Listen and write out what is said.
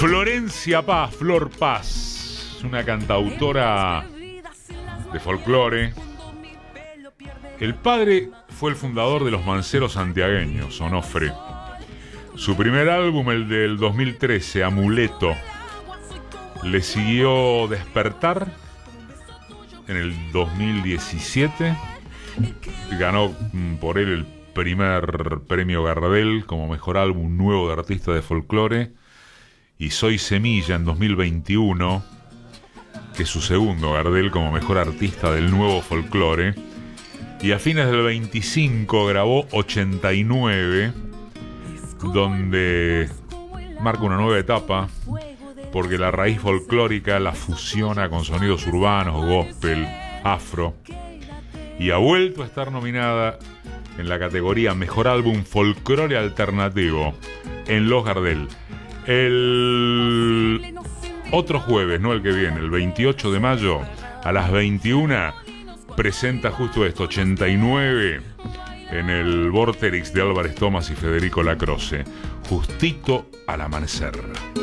Florencia Paz, Flor Paz, una cantautora de folclore. El padre fue el fundador de los Manceros santiagueños, Onofre. Su primer álbum, el del 2013, Amuleto. Le siguió Despertar en el 2017. Ganó por él el primer premio Gardel como mejor álbum nuevo de artista de folclore. Y Soy Semilla en 2021, que es su segundo Gardel como mejor artista del nuevo folclore. Y a fines del 25 grabó 89, donde marca una nueva etapa, porque la raíz folclórica la fusiona con sonidos urbanos, gospel, afro. Y ha vuelto a estar nominada en la categoría Mejor Álbum Folclore Alternativo en los Gardel. El otro jueves, no el que viene, el 28 de mayo, a las 21, presenta justo esto, 89, en el Vorterix de Álvarez Thomas y Federico Lacroce, justito al amanecer.